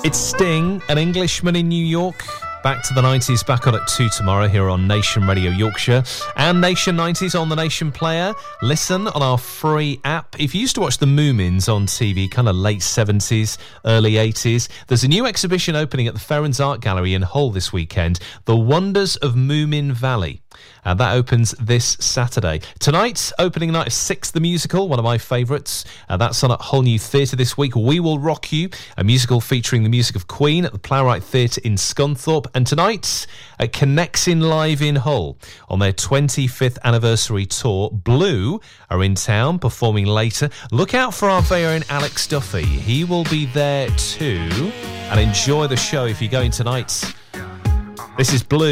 It's Sting, an Englishman in New York. Back to the 90s, back on at 2 tomorrow here on Nation Radio Yorkshire and Nation 90s on the Nation Player. Listen on our free app. If you used to watch the Moomins on TV, kind of late 70s, early 80s, there's a new exhibition opening at the Ferrans Art Gallery in Hull this weekend, The Wonders of Moomin Valley. And that opens this Saturday. Tonight's opening night is Six the Musical, one of my favourites. That's on at Hull New Theatre this week. We Will Rock You, a musical featuring the music of Queen at the Plowright Theatre in Scunthorpe. And tonight at Connexin Live in Hull on their 25th anniversary tour. Blue are in town performing later. Look out for our very own Alex Duffy. He will be there too. And enjoy the show if you're going tonight. This is Blue.